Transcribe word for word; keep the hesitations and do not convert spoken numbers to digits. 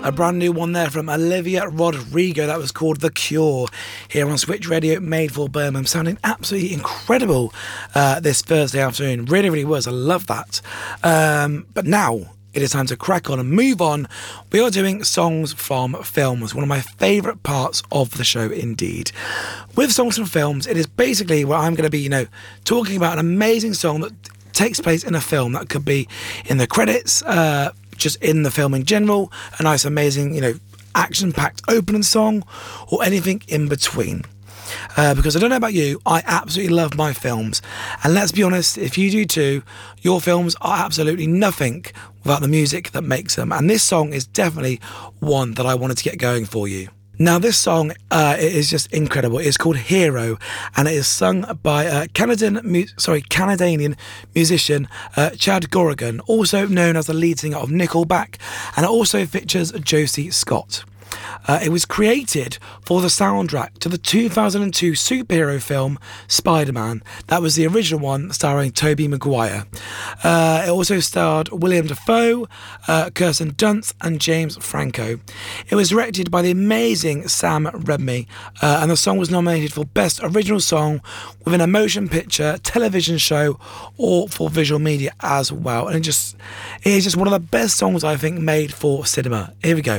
A brand new one there from Olivia Rodrigo that was called The Cure here on Switch Radio, made for Birmingham, sounding absolutely incredible uh, this Thursday afternoon. Really, really was. I love that. Um, but now it is time to crack on and move on. We are doing songs from films, one of my favourite parts of the show indeed. With songs from films, it is basically where I'm going to be, you know, talking about an amazing song that takes place in a film. That could be in the credits, uh, just in the film in general, a nice amazing, you know, action-packed opening song, or anything in between. Uh, because I don't know about you, I absolutely love my films, and let's be honest, if you do too, your films are absolutely nothing without the music that makes them, and this song is definitely one that I wanted to get going for you. Now, this song uh, it is just incredible. It's called Hero, and it is sung by uh, Canadian, mu- sorry, Canadian musician uh, Chad Corrigan, also known as the lead singer of Nickelback, and it also features Josie Scott. Uh, it was created for the soundtrack to the two thousand two superhero film Spider-Man. That was the original one, starring Tobey Maguire. Uh, it also starred William Dafoe, uh, Kirsten Dunst and James Franco. It was directed by the amazing Sam Raimi, uh, and the song was nominated for Best Original Song within a motion picture, television show, or for visual media as well. And it just it is just one of the best songs I think made for cinema. Here we go.